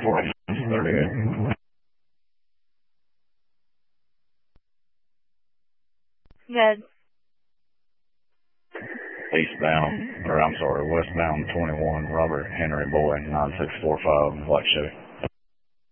38. Good. Westbound 21, Robert Henry Boy, 9645, Black Chevy.